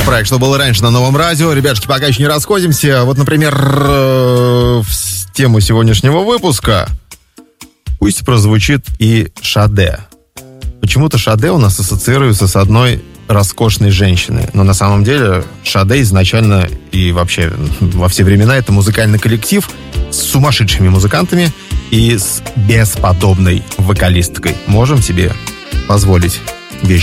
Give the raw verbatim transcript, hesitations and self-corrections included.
проект «Что было раньше» на Новом радио. Ребятушки, пока еще не расходимся. Вот, например, в тему сегодняшнего выпуска пусть прозвучит и Шаде. Почему-то Шаде у нас ассоциируется с одной роскошной женщиной. Но на самом деле Шаде изначально и вообще во все времена это музыкальный коллектив с сумасшедшими музыкантами и с бесподобной вокалисткой. Можем себе позволить